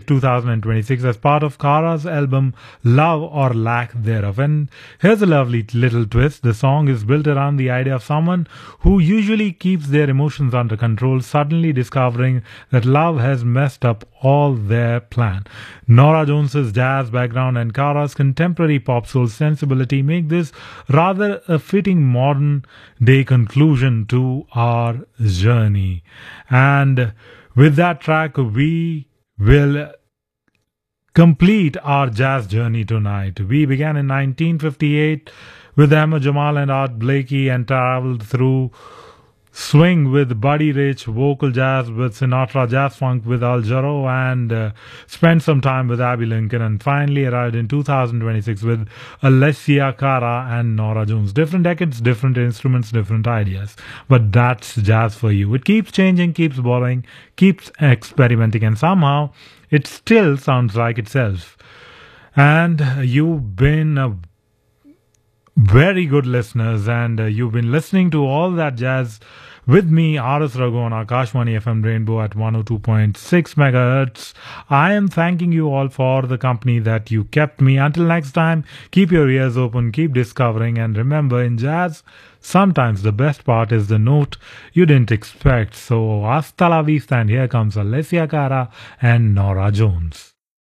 2026 as part of Kara's album Love or Lack Thereof. And here's a lovely little twist. The song is built around the idea of someone who usually keeps their emotions under control, suddenly discovering that love has messed up all their plan. Norah Jones's jazz background and Kara's contemporary pop soul sensibility make this rather a fitting modern day conclusion to our journey. And with that track, we will complete our jazz journey tonight. We began in 1958 with Ahmad Jamal and Art Blakey and traveled through swing with Buddy Rich, vocal jazz with Sinatra, jazz funk with Al Jarreau, and spent some time with Abbey Lincoln, and finally arrived in 2026 with Alessia Cara and Norah Jones. Different decades, different instruments, different ideas. But that's jazz for you. It keeps changing, keeps borrowing, keeps experimenting, and somehow it still sounds like itself. And you've been very good listeners, and you've been listening to all that jazz with me, R.S. Raghu, on Akashvani FM Rainbow at 102.6 megahertz. I am thanking you all for the company that you kept me. Until next time, keep your ears open, keep discovering, and remember, in jazz, sometimes the best part is the note you didn't expect. So, hasta la vista, and here comes Alessia Cara and Norah Jones.